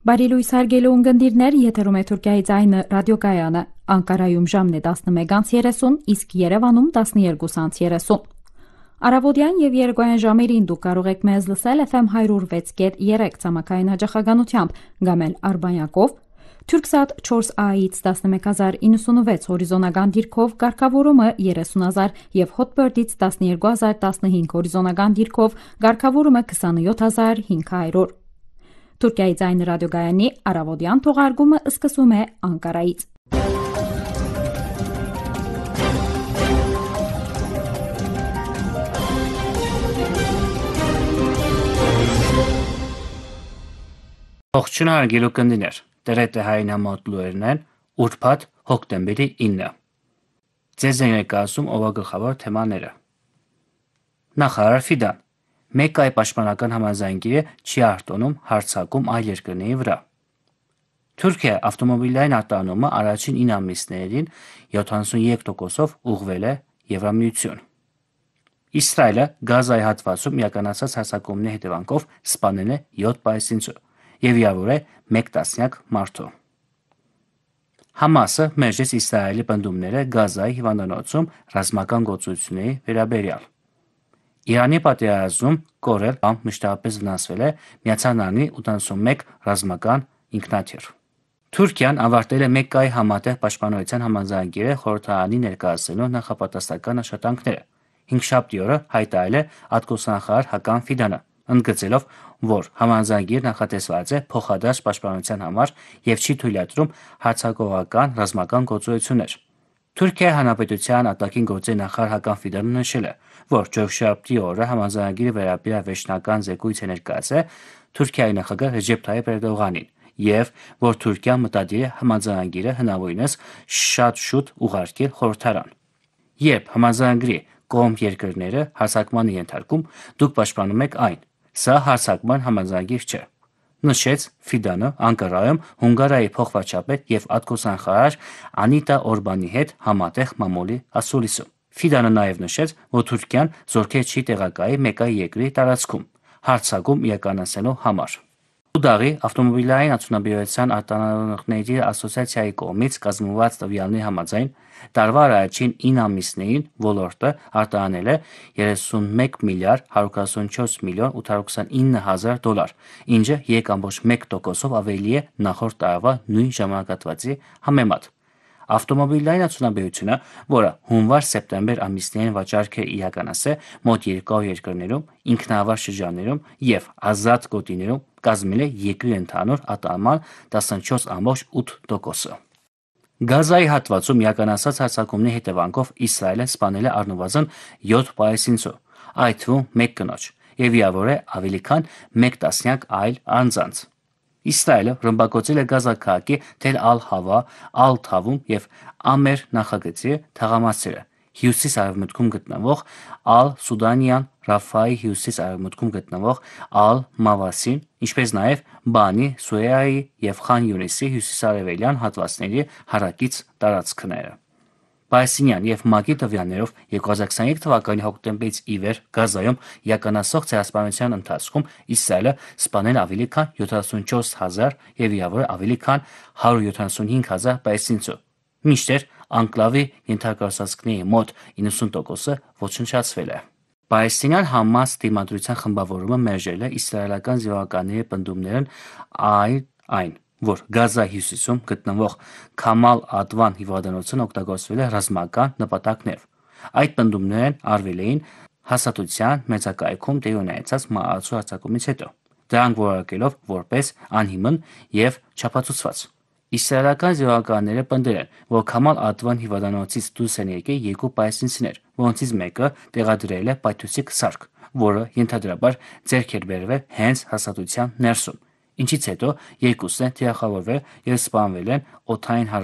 Բարի լույս հարգելի ունկնդիրներ, եթերում է Թուրքիայի ձայնը ռադիոկայանը։ Անկարայում ժամն է 11:30, իսկ Երևանում 12:30։ Առավոտյան եւ երեկոյան ժամերին դուք կարող եք մեզ լսել FM 106.3 ցամաքային հաճախականությամբ, կամ էլ Արբանյակով, Turksat 4A-ից 11096 հորիզոնական դիրքով, կարգավորումը 30000 եւ Hotbird-ից 12015 հորիզոնական դիրքով, կարգավորումը 27500։ Թուրքիայի ձայնը ռադիոգայանի առավոտյան թողարկումը սկսում է Անկարայից։ Ողջույն հարգելի ունկնդիրներ, Տերետ հային համոթլուերն են ուրբաթ հոկտեմբերի 9։ Ձեզ են ներկայացում ովագլխավոր թեմաները։ Նախարար Ֆիդան Մեկկայի պաշտպանական համաձայնագիրը չի արտոնում հարձակում այլ երկրների վրա։ Թուրքիա ավտոմոբիլային արտահանումը առաջին 9 ամիսներին 73%-ով ուղղվել է Եվրամիություն։ Իսրայելը Գազայի հատվածում իրականացած հարձակումների հետևանքով սպանել է 7 պալեստինցու եւ վիրավորել է 1 տասնյակ մարդու։ Համասը մերժեց Իսրայելի պնդումները Գազայի հիվանդանոցում ռազմական գործողությունների վերաբերյալ։ Իրանի պատերազմում կորել կամ մշտապես վնասվել է ԱՄՆ 81 ռազմական ինքնաթիռ։ Թուրքիան ավարտել է Մեկկայի համատեղ պաշտպանության համաձայնագիրը խորհրդարանի ներկայացնելու նախապատրաստական աշխատանքները։ Հինգշաբթի օրը հայտարարել է արտգործնախարար Հական Ֆիդանը, ընդգծելով, որ համաձայնագիրը նախատեսված է փոխադարձ պաշտպանության համար եւ չի թույլատրում հարձակողական ռազմական գործողություններ։ Թուրքիայի Հանրապետության արտաքին գործերի նախարար Հական Ֆիդանը նշել է, որ չորեքշաբթի օրը համաձայնագիրը վերաբերյալ վերջնական զեկույց է ներկայացրել Թուրքիայի նախագահ Ռեջեփ Թայիփ Էրդողանին եւ որ Թուրքիան մտադիր է համաձայնագիրը հնարավորինս շատ շուտ ուղարկել խորհրդարան։ Երբ համաձայնագրի կողմ երկրները հարձակման ենթարկում, դուք պաշտպանում եք այն։ Սա հարձակման համաձայնագիր չէ, նշեց Ֆիդանը Անկարայում Հունգարիայի փոխվարչապետ եւ արտգործնախարար Անիտա Օրբանի հետ համատեղ մամուլի ասուլիսում։ Ֆիդանը նաեւ նշեց, որ Թուրքիան զորքեր չի տեղակայել Մեկկայի երկրի տարածքում հարձակում իրականացնելու համար։ Ուդաղի ավտոմոբիլային արդյունաբերության արտահանողների ասոցիացիայի կողմից կազմված տվյալների համաձայն տարվա առաջին 9 ամիսներին ոլորտը արտահանել է 31 միլիարդ 144 միլիոն 829 հազար դոլար, ինչը 3.1%-ով ավելի է նախորդ տարվա նույն ժամանակահատվածի համեմատ։ Ավտոմոբիլային արդյունաբերությունը, որը հունվար-սեպտեմբեր ամիսներին վաճառք է իրականացել մոտ 200 երկրներում, ինքնավար շրջաններում եւ ազատ գոտիներում, կազմել է երկրի ընդհանուր արտահանման 14.8%-ը։ Գազայի հատվածում իրականացած հարձակումների հետևանքով Իսրայելը սպանել է առնվազն 7 պալեստինցու, այդ թվում 1 կնոջ, եւ վիրավորել է ավելի քան 1 տասնյակ այլ անձանց։ Իսրայելը ռմբակոծել է Գազա քաղաքի Թել Ալ-Հավա, Ալ-Թավում եւ Ամեր նախագծի թաղամասերը, հյուսիս-արևմուտքում գտնվող Ալ-Սուդանյան, Ռաֆայի հյուսիս-արևմուտքում գտնվող Ալ-Մավասին, ինչպես նաեւ Բանի Սուեյայի եւ Խան Յունիսի հյուսիսարևելյան հատվածների հարակից տարածքները։ Պալեստինյան եւ ՄԱԿ-ի տվյալներով 2023 թվականի հոկտեմբերից ի վեր Գազայում իրականացող ցեղասպանության ընթացքում Իսրայելը սպանել ավելի քան 74000 եւ վիրավորել ավելի քան 175000 պալեստինցու, մինչդեռ անկլավի ենթակառուցվածքների մոտ 90%-ը ոչնչացվել է։ Պալեստինյան Համաս դիմադրության խմբավորումը մերժել է իսրայելական զինվորականների պնդումներն այն, որ Գազայի հյուսիսում գտնվող Քամալ Ադվան հիվանդանոցն օգտագործվել է ռազմական նպատակներով։ Այդ պնդումներն արվել էին հաստատության մեծակայքում տեղի ունեցած մահացու հարձակումից հետո, դրանք որակելով որպես անհիմն եւ չափածուցված։ Իսրայելական զինվորականները պնդել են, որ Քամալ Ադվան հիվանդանոցից դուրս են եկել 2 պալեստինցիներ, որոնցից մեկը տեղադրել է պայթուցիկ սարք, որը ենթադրաբար ձեռք էր բերվել հենց հաստատության ներսում, ինչից հետո երկուսն են թիրախավորվել եւ սպանվել են օդային